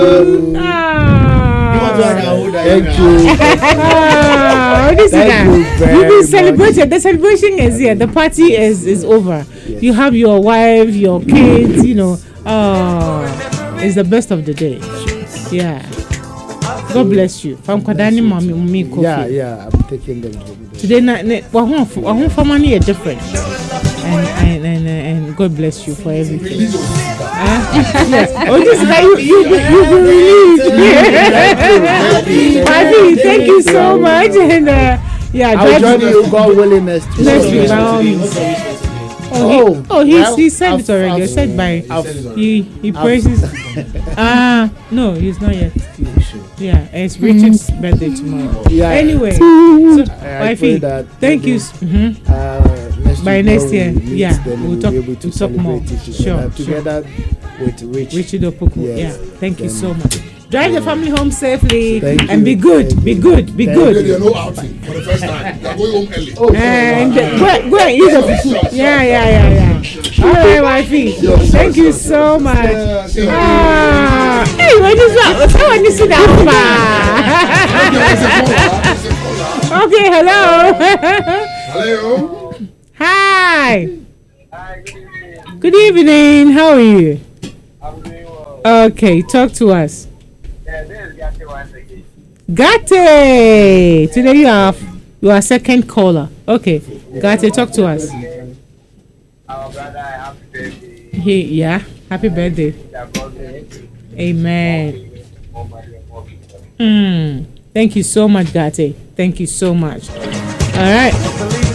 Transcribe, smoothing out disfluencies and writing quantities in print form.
Thank you. You've been celebrated. The celebration is here. The party is over. Yes. You have your wife, your kids, you know. It's the best of the day. Yeah. God bless you. From Kodani Mommy Coffee. Yeah, I'm taking them today. Wahun for money is different. And God bless you for everything. Yes. Oh, this is like you relieved. Papi, thank you so much. And I'll join you, God willing, next week. He said it already. He said by he praises. No, he's not yet. Yeah, it's Richard's birthday tomorrow. Yeah. Anyway, so wifey, thank you. By next year, we'll talk more. Sure. Together with Richard Opoku. Yes. Yeah, thank you so much. Drive the family home safely and be good. Be good. You're no outing for the first time. You're going home early. And go and eat the food. Yeah. All right, wifey. Thank you so much. Hey, what is that? Someone is sitting down. Okay, hello. Hello. Hi. Good evening. How are you? I'm doing well. Okay, talk to us. Yeah, this is Gate once again. Gate! Today you are second caller. Okay, Gate, talk to us. Our brother, happy birthday. Happy birthday. Amen. Thank you so much, Gate. Thank you so much. All right.